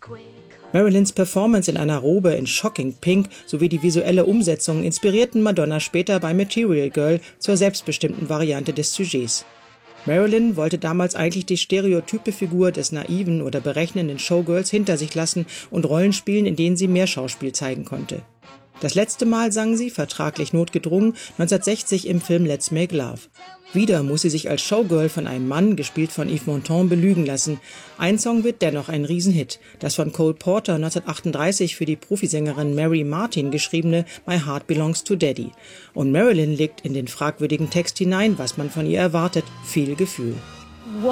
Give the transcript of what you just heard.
Marilyns Performance in einer Robe in Shocking Pink sowie die visuelle Umsetzung inspirierten Madonna später bei Material Girl zur selbstbestimmten Variante des Sujets. Marilyn wollte damals eigentlich die stereotype Figur des naiven oder berechnenden Showgirls hinter sich lassen und Rollen spielen, in denen sie mehr Schauspiel zeigen konnte. Das letzte Mal sang sie, vertraglich notgedrungen, 1960 im Film Let's Make Love. Wieder muss sie sich als Showgirl von einem Mann, gespielt von Yves Montand, belügen lassen. Ein Song wird dennoch ein Riesenhit, das von Cole Porter 1938 für die Profisängerin Mary Martin geschriebene My Heart Belongs to Daddy. Und Marilyn legt in den fragwürdigen Text hinein, was man von ihr erwartet, viel Gefühl.